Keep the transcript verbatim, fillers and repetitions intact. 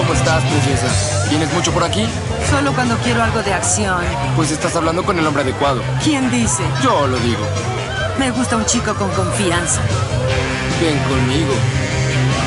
¿Cómo estás, princesa? ¿Vienes mucho por aquí? Solo cuando quiero algo de acción. Pues estás hablando con el hombre adecuado. ¿Quién dice? Yo lo digo. Me gusta un chico con confianza. Ven conmigo.